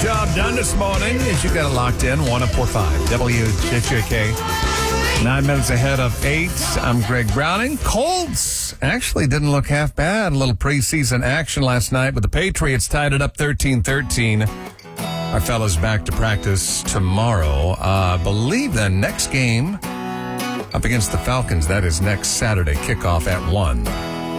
Job done this morning as you got it locked in. 104.5 WJJK. 9 minutes ahead of 8. I'm Greg Browning. Colts actually didn't look half bad. A little preseason action last night, but the Patriots tied it up 13-13. Our fellas back to practice tomorrow. I believe the next game up against the Falcons, that is next Saturday, kickoff at 1.